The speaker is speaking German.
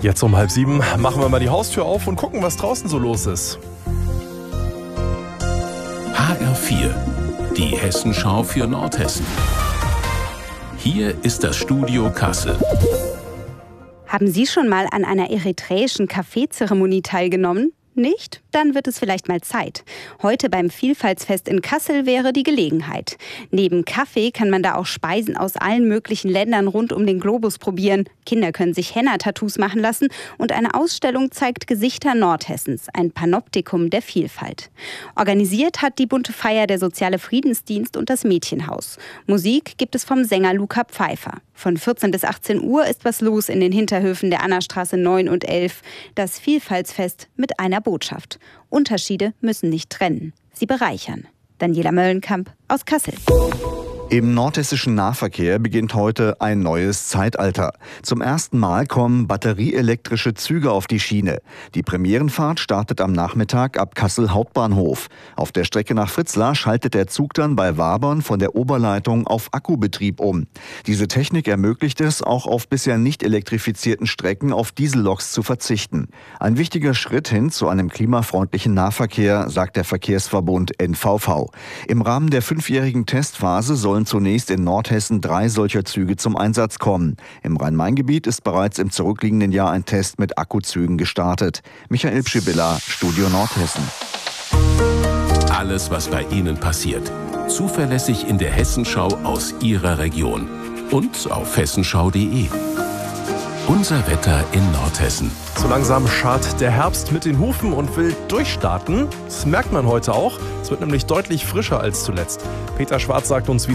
Jetzt um 6:30 machen wir mal die Haustür auf und gucken, was draußen so los ist. HR4, die Hessenschau für Nordhessen. Hier ist das Studio Kassel. Haben Sie schon mal an einer eritreischen Kaffeezeremonie teilgenommen? Nicht? Dann wird es vielleicht mal Zeit. Heute beim Vielfaltsfest in Kassel wäre die Gelegenheit. Neben Kaffee kann man da auch Speisen aus allen möglichen Ländern rund um den Globus probieren. Kinder können sich Henna-Tattoos machen lassen und eine Ausstellung zeigt Gesichter Nordhessens, ein Panoptikum der Vielfalt. Organisiert hat die bunte Feier der Soziale Friedensdienst und das Mädchenhaus. Musik gibt es vom Sänger Luca Pfeiffer. Von 14 bis 18 Uhr ist was los in den Hinterhöfen der Annastraße 9 und 11. Das Vielfaltsfest mit einer Botschaft. Unterschiede müssen nicht trennen, sie bereichern. Daniela Möllenkamp aus Kassel. Im nordhessischen Nahverkehr beginnt heute ein neues Zeitalter. Zum ersten Mal kommen batterieelektrische Züge auf die Schiene. Die Premierenfahrt startet am Nachmittag ab Kassel Hauptbahnhof. Auf der Strecke nach Fritzlar schaltet der Zug dann bei Wabern von der Oberleitung auf Akkubetrieb um. Diese Technik ermöglicht es, auch auf bisher nicht elektrifizierten Strecken auf Dieselloks zu verzichten. Ein wichtiger Schritt hin zu einem klimafreundlichen Nahverkehr, sagt der Verkehrsverbund NVV. Im Rahmen der 5-jährigen Testphase sollen zunächst in Nordhessen 3 solcher Züge zum Einsatz kommen. Im Rhein-Main-Gebiet ist bereits im zurückliegenden Jahr ein Test mit Akkuzügen gestartet. Michael Pschibilla, Studio Nordhessen. Alles, was bei Ihnen passiert. Zuverlässig in der Hessenschau aus Ihrer Region. Und auf hessenschau.de. Unser Wetter in Nordhessen. So langsam scharrt der Herbst mit den Hufen und will durchstarten. Das merkt man heute auch. Es wird nämlich deutlich frischer als zuletzt. Peter Schwarz sagt uns, wie